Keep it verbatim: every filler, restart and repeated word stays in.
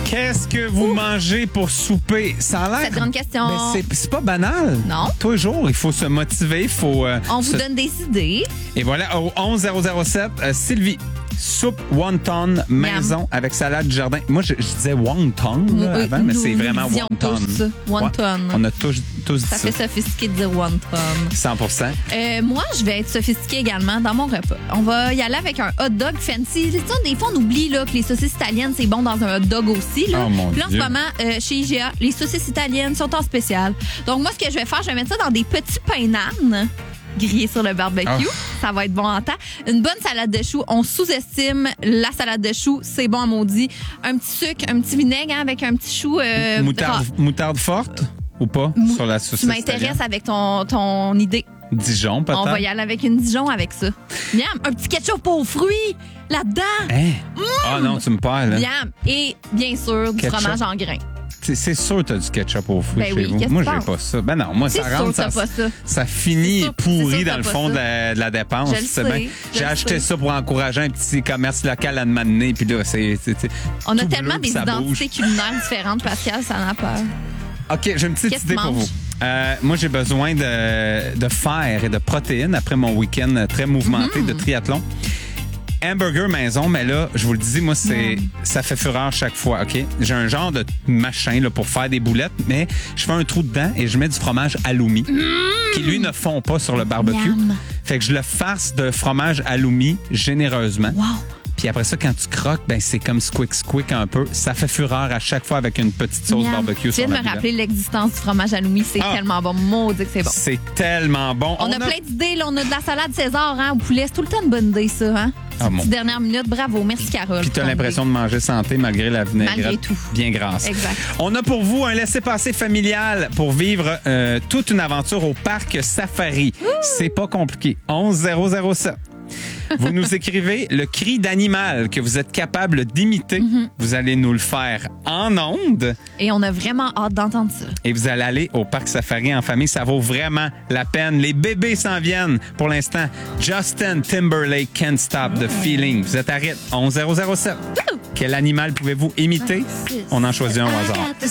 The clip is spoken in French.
Qu'est-ce que vous Ouh. mangez pour souper? Ça a l'air... C'est une grande question. Mais c'est, c'est pas banal. Non. Toujours, il faut se motiver, il faut... Euh, On se... vous donne des idées. Et voilà, au onze zéro zéro sept, euh, Sylvie. Soupe wonton maison Miam. Avec salade du jardin. Moi, je, je disais wonton là, oui, avant, mais c'est vraiment wonton. Tous. Wonton. Ouais, on a tous, tous dit ça. Ça fait sophistiqué de dire wonton. cent pour cent. Euh, moi, je vais être sophistiquée également dans mon repas. On va y aller avec un hot dog fancy. Ça, des fois, on oublie là, que les saucisses italiennes, c'est bon dans un hot dog aussi. Là. Oh, mon Puis là, en ce Dieu. moment, euh, chez I G A, les saucisses italiennes sont en spécial. Donc, moi, ce que je vais faire, je vais mettre ça dans des petits pains nanes grillé sur le barbecue. Oh. Ça va être bon en temps. Une bonne salade de choux. On sous-estime la salade de choux. C'est bon à maudit. Un petit sucre, un petit vinaigre hein, avec un petit chou. Euh, moutarde, moutarde forte ou pas Mou- sur la saucisse Tu m'intéresses italienne. Avec ton, ton idée. Dijon, peut-être? On va y aller avec une Dijon avec ça. Miam, un petit ketchup aux fruits là-dedans. Hein? Mm. Ah non, tu me perds, là. Miam. Et bien sûr, du ketchup. Fromage en grains. C'est, c'est sûr que tu as du ketchup aux fruits ben chez oui, vous. Moi, j'ai pas ça. Ben non, moi, c'est ça rentre, ça, pas ça. ça finit sûr, pourri sûr dans le fond de la, de la dépense. Je le sais, bien. J'ai acheté ça pour encourager un petit commerce local à demander. Puis là, c'est, c'est, c'est on a tellement bleu, des identités bouge. Culinaires différentes, Pascal, ça en a peur. OK, j'ai une petite Qu'est-ce idée pour vous. Euh, moi, j'ai besoin de, de fer et de protéines après mon week-end très mouvementé mm-hmm. de triathlon. Hamburger maison, mais là, je vous le dis, moi, c'est mm. ça fait fureur chaque fois, OK? J'ai un genre de machin là, pour faire des boulettes, mais je fais un trou dedans et je mets du fromage halloumi mm. qui, lui, ne fond pas sur le barbecue. Yum. Fait que je le farce de fromage halloumi généreusement. Wow! Puis après ça, quand tu croques, ben c'est comme squick squick un peu. Ça fait fureur à chaque fois avec une petite sauce Miam. barbecue. Tu viens de me rappeler l'existence du fromage halloumi. C'est ah. tellement bon. Maudit que c'est bon. C'est tellement bon. On, on a, a plein d'idées. Là. On a de la salade César hein, au poulet. C'est tout le temps une bonne idée, ça. Hein? Ah, petite dernière minute. Bravo. Merci, Carole. Puis tu as l'impression idée. de manger santé malgré la vinaigrette. Malgré tout. Bien grasse. Exact. On a pour vous un laissez-passer familial pour vivre euh, toute une aventure au parc Safari. Ouh. C'est pas compliqué. onze zéro zéro sept. Vous nous écrivez le cri d'animal que vous êtes capable d'imiter. Mm-hmm. Vous allez nous le faire en ondes. Et on a vraiment hâte d'entendre ça. Et vous allez aller au Parc Safari en famille. Ça vaut vraiment la peine. Les bébés s'en viennent. Pour l'instant, Justin Timberlake, Can't Stop the Feeling. Vous êtes à rythme. onze zéro zéro sept. Quel animal pouvez-vous imiter? On en choisit un au hasard.